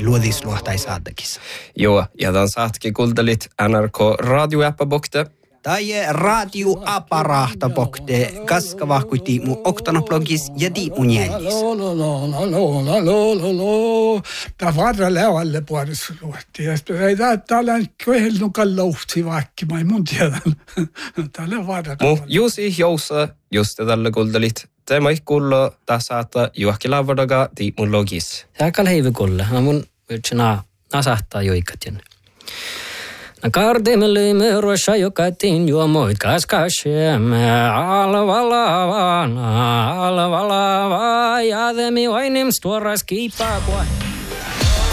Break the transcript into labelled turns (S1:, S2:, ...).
S1: luodisluohtai saattakissa.
S2: Joo, ja tämän saatkin kuultelit NRK radioäppäbokte.
S1: Tai radioaparahtabokte kaskavahkuiti mun oktanoblogis ja mun jällis.
S3: Tämä varra levalle puolessa luotti. Ja ei täällä kehelnukan louhti vaikka, mä ei mun tiedä. Täällä varra.
S2: Juusi jousa, just tällä kuultelit. Tämä ei kuulla tässä, että juokki lavadaga mun logis.
S4: Jääkäl heivi kuulla. Mun yhtsinä nasahtaa joikatjen. Kardemme löimme ruossa jokatin juomoit kaskasemme alvalavana, ja demi vainim stuoras kiipaa.